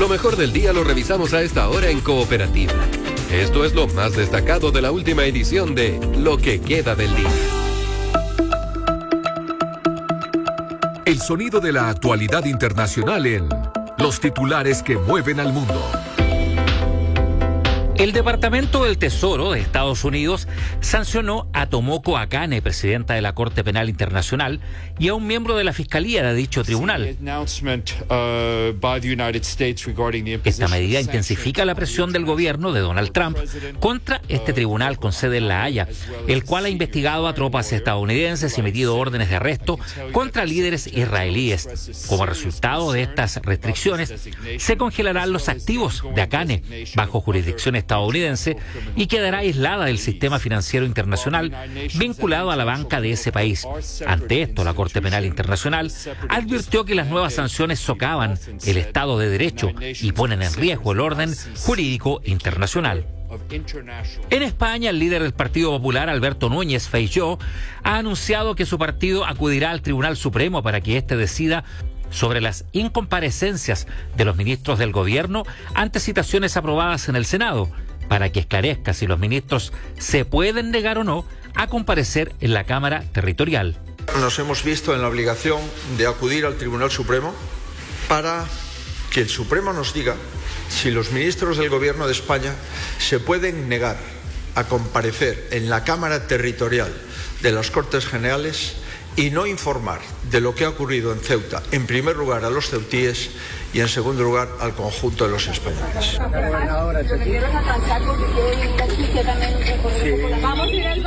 Lo mejor del día lo revisamos a esta hora en Cooperativa. Esto es lo más destacado de la última edición de Lo que queda del día. El sonido de la actualidad internacional en Los titulares que mueven al mundo. El Departamento del Tesoro de Estados Unidos sancionó a Tomoko Akane, presidenta de la Corte Penal Internacional, y a un miembro de la Fiscalía de dicho tribunal. Esta medida intensifica la presión del gobierno de Donald Trump contra este tribunal con sede en La Haya, el cual ha investigado a tropas estadounidenses y emitido órdenes de arresto contra líderes israelíes. Como resultado de estas restricciones, se congelarán los activos de Akane bajo jurisdicción estadounidense y quedará aislada del sistema financiero internacional vinculado a la banca de ese país. Ante esto, la Corte Penal Internacional advirtió que las nuevas sanciones socavan el Estado de Derecho y ponen en riesgo el orden jurídico internacional. En España, el líder del Partido Popular, Alberto Núñez Feijóo, ha anunciado que su partido acudirá al Tribunal Supremo para que éste decida sobre las incomparecencias de los ministros del gobierno ante citaciones aprobadas en el Senado, para que esclarezca si los ministros se pueden negar o no a comparecer en la Cámara Territorial. Nos hemos visto en la obligación de acudir al Tribunal Supremo para que el Supremo nos diga si los ministros del Gobierno de España se pueden negar a comparecer en la Cámara Territorial de las Cortes Generales y no informar de lo que ha ocurrido en Ceuta, en primer lugar a los ceutíes y en segundo lugar al conjunto de los españoles.